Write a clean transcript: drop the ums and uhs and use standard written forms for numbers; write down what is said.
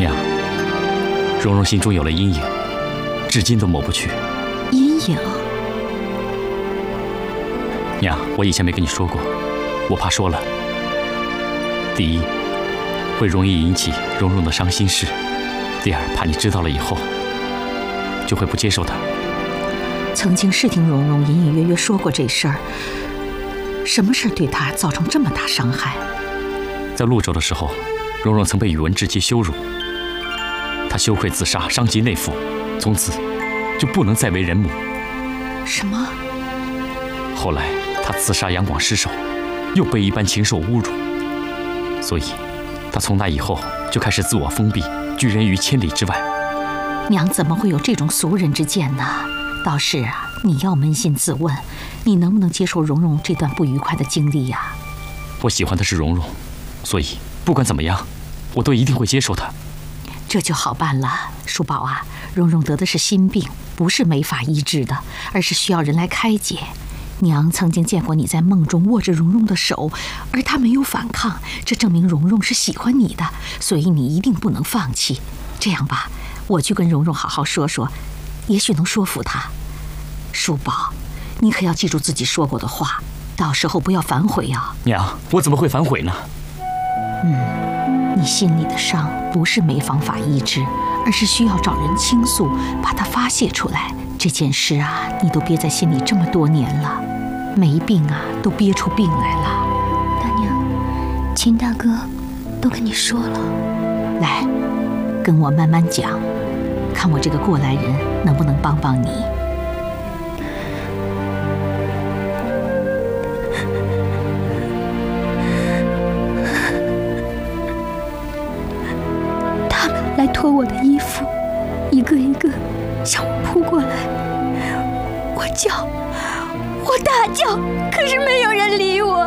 娘，蓉蓉心中有了阴影，至今都抹不去。 阴影？ 娘，我以前没跟你说过，我怕说了，第一，会容易引起蓉蓉的伤心事；第二，怕你知道了以后，就会不接受她。 曾经是听蓉蓉隐隐约约说过这事儿，什么事对她造成这么大伤害？ 在潞州的时候，蓉蓉曾被宇文志杰羞辱，她羞愧自杀，伤及内腹，从此就不能再为人母。 什么？ 后来她刺杀杨广失手，又被一般禽兽侮辱，所以她从那以后就开始自我封闭，拒人于千里之外。 娘怎么会有这种俗人之见呢？倒是啊，你要扪心自问，你能不能接受蓉蓉这段不愉快的经历呀？ 我喜欢的是蓉蓉，所以不管怎么样，我都一定会接受她。 这就好办了，叔宝啊，蓉蓉得的是心病，不是没法医治的，而是需要人来开解。娘曾经见过你在梦中握着蓉蓉的手，而她没有反抗，这证明蓉蓉是喜欢你的，所以你一定不能放弃。这样吧，我去跟蓉蓉好好说说，也许能说服她。叔宝，你可要记住自己说过的话，到时候不要反悔啊。 娘，我怎么会反悔呢？ 你心里的伤不是没方法医治，而是需要找人倾诉，把它发泄出来。这件事啊，你都憋在心里这么多年了，没病啊，都憋出病来了。 大娘，秦大哥都跟你说了。 来，跟我慢慢讲，看我这个过来人能不能帮帮你。 他们来脱我的衣服，一个一个向我扑过来，我叫，我大叫，可是没有人理我。